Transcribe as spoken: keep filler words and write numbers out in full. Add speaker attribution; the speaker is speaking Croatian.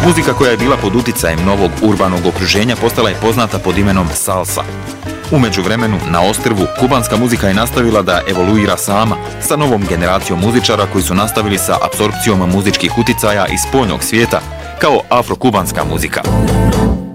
Speaker 1: Muzika koja je bila pod uticajem novog urbanog okruženja postala je poznata pod imenom salsa. U međuvremenu, na ostrvu, kubanska muzika je nastavila da evoluira sama, sa novom generacijom muzičara koji su nastavili sa apsorpcijom muzičkih uticaja iz spoljnog svijeta, kao afrokubanska muzika.